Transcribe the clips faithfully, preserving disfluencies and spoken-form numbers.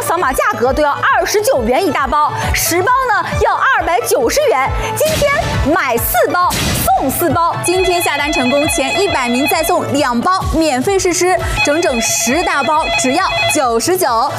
扫码价格都要二十九元一大包，十包呢要二百九十元。今天买四包送四包，今天下单成功前一百名再送两包免费试吃，整整十大包只要九十九。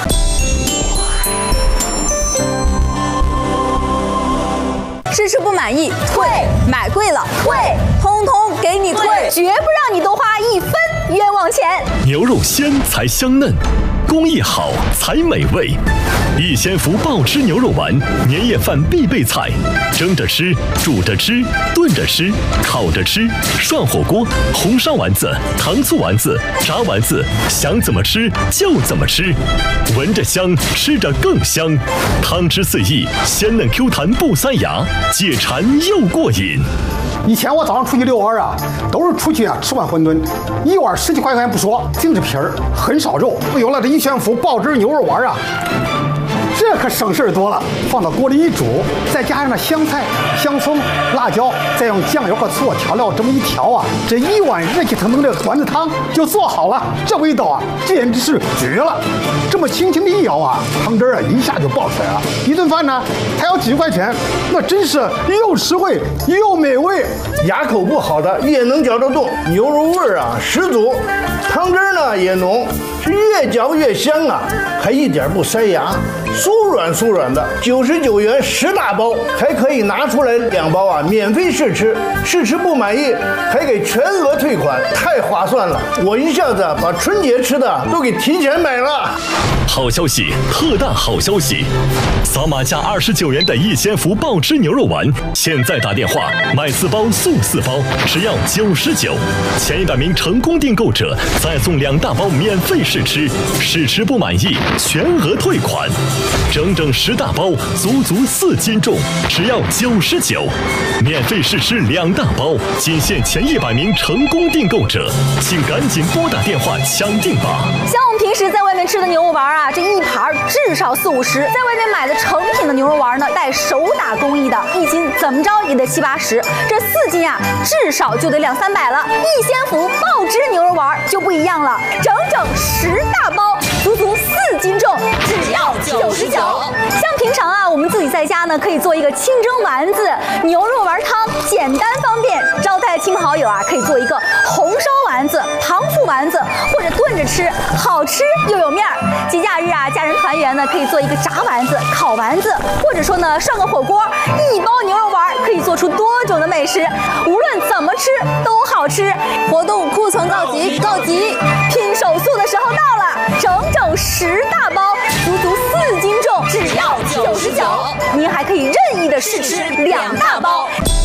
试吃不满意退，买贵了退，通通给你退，绝不让你多花一分冤枉钱。 牛肉鲜才香嫩，工艺好才美味。一仙福爆汁牛肉丸，年夜饭必备菜，蒸着吃，煮着吃，炖着吃，烤着吃，涮火锅，红烧丸子，糖醋丸子，炸丸子，想怎么吃就怎么吃，闻着香，吃着更香，汤汁四溢，鲜嫩 Q 弹不塞牙，解馋又过瘾。 以前我早上出去遛弯啊，都是出去啊吃碗馄饨，一碗十几块钱不说，净是皮儿，很少肉。有了这一仙福爆汁牛肉丸啊，这可省事儿多了。放到锅里一煮，再加上那香菜、香葱、辣椒，再用酱油和醋调料这么一调啊，这一碗热气腾腾的丸子汤就做好了。这味道啊，简直是绝了！这么轻轻的一舀啊，汤汁啊一下就爆出来了。一顿饭呢，才要几块钱，那真是又实惠又美味。 牙口不好的也能嚼得动，牛肉味儿啊十足，汤汁呢也浓，是越嚼越香啊，还一点不塞牙，酥软酥软的。九十九元十大包，还可以拿出来两包啊，免费试吃，试吃不满意还给全额退款，太划算了！我一下子把春节吃的都给提前买了。 好消息，特大好消息！扫码价二十九元的一仙福爆汁牛肉丸，现在打电话买四包送四包，只要九十九。前一百名成功订购者再送两大包免费试吃，试吃不满意全额退款。整整十大包，足足四斤重，只要九十九。免费试吃两大包，仅限前一百名成功订购者，请赶紧拨打电话抢订吧。 像我们平时在外面吃的牛肉丸啊，这一盘至少四五十，在外面买的成品的牛肉丸呢，带手打工艺的，一斤怎么着也得七八十，这四斤啊，至少就得两三百了。一仙福爆汁牛肉丸就不一样了，整整十大包，足足四斤重，只要九十九。像平常啊，我们自己在家呢，可以做一个清蒸丸子、牛肉丸汤，简单方便。招待亲朋好友啊，可以做一个红烧丸子、糖醋丸子，或者炖着吃，好吃又有面儿。节假日啊，家人团圆呢，可以做一个炸丸子、烤丸子，或者说呢，涮个火锅。一包牛肉丸可以做出多种的美食，无论怎么吃都好吃。活动库存告急，告急！拼手速的时候到了，整整十大包，足足四斤重，只要九十九。您还可以任意的试吃两大包。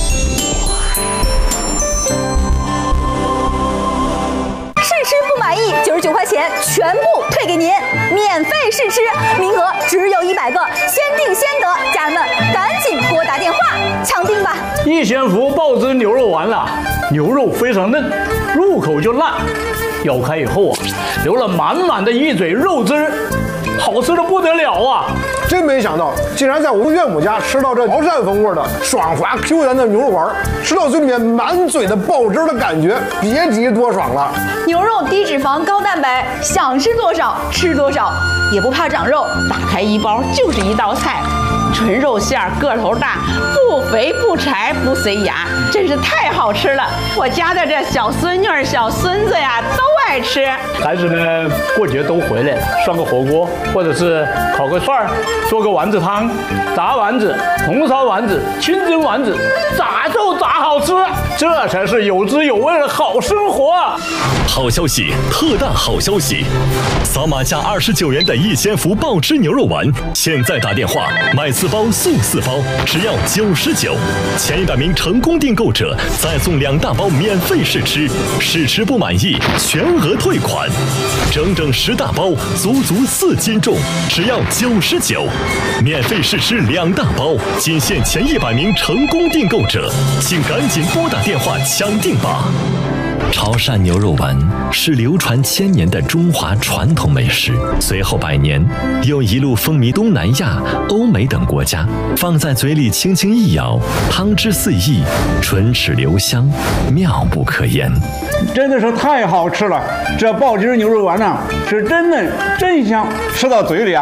试吃不满意，九十九块钱全部退给您，免费试吃，名额只有一百个，先定先得，家人们赶紧拨打电话抢订吧！ 一仙福爆汁牛肉丸了，牛肉非常嫩，入口就辣，咬开以后啊，流了满满的一嘴肉汁，好吃的不得了啊！ 真没想到，竟然在我们岳母家吃到这潮汕风味的爽滑 Q 弹的牛肉丸，吃到嘴里面满嘴的爆汁的感觉，别提多爽了。 牛肉低脂肪高蛋白，想吃多少吃多少，也不怕长肉，打开一包就是一道菜。纯肉馅儿，个头大，不肥不柴不塞牙，真是太好吃了！我家的这小孙女儿、小孙子呀，都爱吃。 孩子们过节都回来了，涮个火锅，或者是烤个串儿，做个丸子汤，炸丸子、红烧丸子、清蒸丸子，咋就咋好吃，这才是有滋有味的好生活啊！ 好消息，特大好消息！扫码价二十九元的一仙福爆汁牛肉丸，现在打电话买四包送四包，只要九十九。前一百名成功订购者再送两大包免费试吃，试吃不满意全额退款。整整十大包，足足四斤重，只要九十九。免费试吃两大包，仅限前一百名成功订购者，请赶紧拨打电话抢订吧。潮汕牛肉丸是流传千年的中华传统美食，随后百年又一路风靡东南亚、欧美等国家。放在嘴里轻轻一咬，汤汁四溢，唇齿留香，妙不可言。 真的是太好吃了！这爆汁牛肉丸呢、啊，是真嫩真香，吃到嘴里啊，